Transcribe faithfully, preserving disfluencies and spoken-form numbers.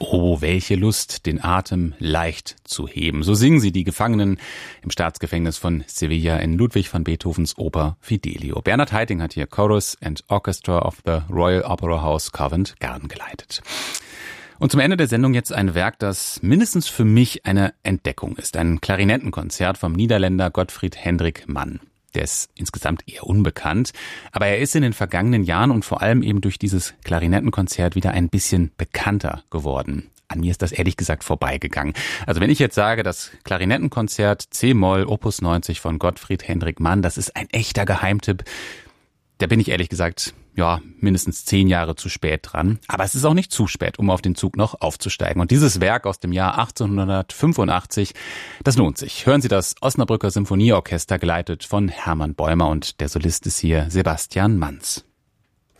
Oh, welche Lust, den Atem leicht zu heben. So singen sie, die Gefangenen im Staatsgefängnis von Sevilla in Ludwig van Beethovens Oper Fidelio. Bernhard Haitink hat hier Chorus and Orchestra of the Royal Opera House Covent Garden geleitet. Und zum Ende der Sendung jetzt ein Werk, das mindestens für mich eine Entdeckung ist. Ein Klarinettenkonzert vom Niederländer Gottfried Hendrik Mann. Der ist insgesamt eher unbekannt, aber er ist in den vergangenen Jahren und vor allem eben durch dieses Klarinettenkonzert wieder ein bisschen bekannter geworden. An mir ist das ehrlich gesagt vorbeigegangen. Also wenn ich jetzt sage, das Klarinettenkonzert C-Moll Opus neunzig von Gottfried Hendrik Mann, das ist ein echter Geheimtipp, da bin ich ehrlich gesagt, ja, mindestens zehn Jahre zu spät dran. Aber es ist auch nicht zu spät, um auf den Zug noch aufzusteigen. Und dieses Werk aus dem Jahr achtzehnhundertfünfundachtzig, das lohnt sich. Hören Sie das Osnabrücker Symphonieorchester, geleitet von Hermann Bäumer, und der Solist ist hier Sebastian Manz.